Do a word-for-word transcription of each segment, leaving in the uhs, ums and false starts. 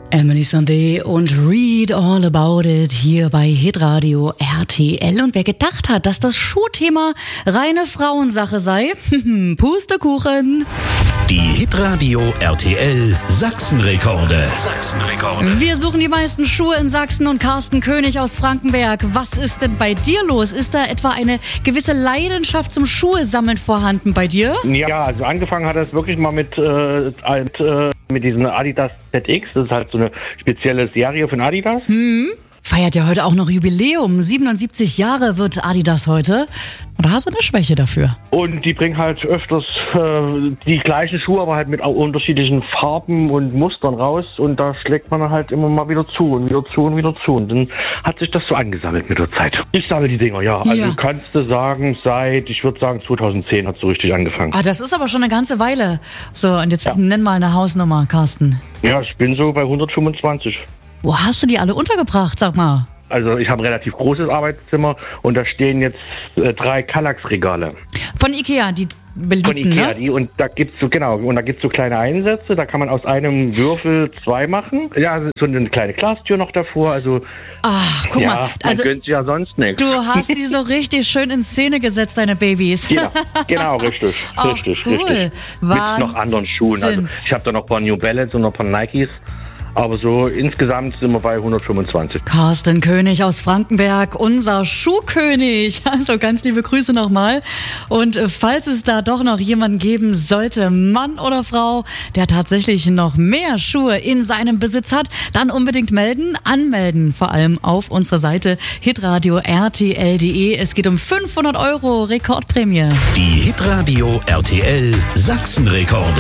Emily Sandé und Read All About It hier bei Hitradio R T L. Und wer gedacht hat, dass das Schuhthema reine Frauensache sei, Pustekuchen. Die Hitradio R T L Sachsenrekorde. Sachsenrekorde. Wir suchen die meisten Schuhe in Sachsen und Carsten König aus Frankenberg. Was ist denn bei dir los? Ist da etwa eine gewisse Leidenschaft zum Schuhe-Sammeln vorhanden bei dir? Ja, also angefangen hat es wirklich mal mit, äh, halt, äh, mit diesem Adidas Z X. Das ist halt so eine spezielle Serie von Adidas. Mhm. Feiert ja heute auch noch Jubiläum. siebenundsiebzig Jahre wird Adidas heute. Und da hast du eine Schwäche dafür. Und die bringen halt öfters äh, die gleichen Schuhe, aber halt mit unterschiedlichen Farben und Mustern raus. Und da schlägt man halt immer mal wieder zu und wieder zu und wieder zu. Und dann hat sich das so angesammelt mit der Zeit. Ich sammle die Dinger, ja. Also ja. kannst du sagen, seit, ich würde sagen, zweitausendzehn hat es so richtig angefangen. Ah, das ist aber schon eine ganze Weile. So, und jetzt ja. nenn mal eine Hausnummer, Carsten. Ja, ich bin so bei hundertfünfundzwanzig. Wo hast du die alle untergebracht, sag mal? Also ich habe ein relativ großes Arbeitszimmer und da stehen jetzt äh, drei Kallax-Regale. Von Ikea, die beliebten, Von Ikea, ne? die, und da gibt's so, genau, und da gibt's so kleine Einsätze, da kann man aus einem Würfel zwei machen. Ja, so eine kleine Glastür noch davor, also... Ach, guck ja, mal, also man gönnt ja sonst nichts. du hast die so richtig schön in Szene gesetzt, deine Babys. Genau, genau, richtig, Ach, richtig, cool. richtig. Wahnsinn. Mit noch anderen Schuhen, also ich habe da noch ein paar New Balance und noch ein paar Nikes. Aber so insgesamt sind wir bei hundertfünfundzwanzig. Carsten König aus Frankenberg, unser Schuhkönig. Also ganz liebe Grüße nochmal. Und falls es da doch noch jemanden geben sollte, Mann oder Frau, der tatsächlich noch mehr Schuhe in seinem Besitz hat, dann unbedingt melden, anmelden. Vor allem auf unserer Seite hitradio R T L punkt de. Es geht um fünfhundert Euro Rekordprämie. Die Hitradio R T L Sachsenrekorde.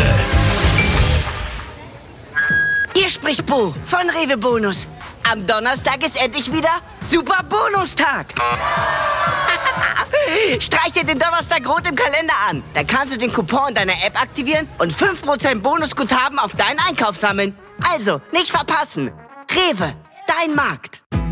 Hier spricht Bo von Rewe Bonus. Am Donnerstag ist endlich wieder Super Bonustag. Streich dir den Donnerstag rot im Kalender an. Dann kannst du den Coupon deiner App aktivieren und fünf Prozent Bonusguthaben auf deinen Einkauf sammeln. Also, nicht verpassen. Rewe, dein Markt.